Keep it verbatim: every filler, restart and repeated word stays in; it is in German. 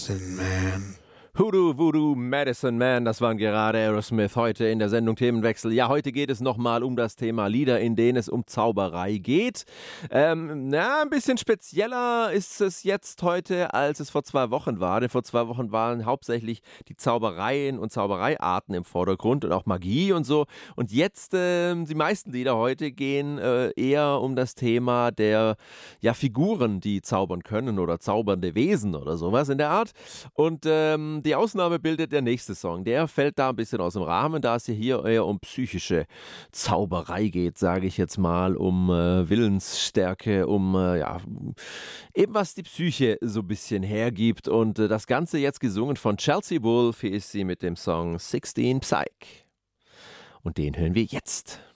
Man. Hoodoo, Voodoo, Medicine Man, das waren gerade Aerosmith heute in der Sendung Themenwechsel. Ja, heute geht es nochmal um das Thema Lieder, in denen es um Zauberei geht. Ähm, na, ein bisschen spezieller ist es jetzt heute, als es vor zwei Wochen war. Denn vor zwei Wochen waren hauptsächlich die Zaubereien und Zaubereiarten im Vordergrund und auch Magie und so. Und jetzt, äh, die meisten Lieder heute gehen äh, eher um das Thema der ja, Figuren, die zaubern können oder zaubernde Wesen oder sowas in der Art. Und ähm, die Ausnahme bildet der nächste Song. Der fällt da ein bisschen aus dem Rahmen, da es ja hier eher um psychische Zauberei geht, sage ich jetzt mal, um äh, Willensstärke, um äh, ja, eben was die Psyche so ein bisschen hergibt. Und äh, das Ganze jetzt gesungen von Chelsea Wolfe, hier ist sie mit dem Song sechzehn Psych. Und den hören wir jetzt.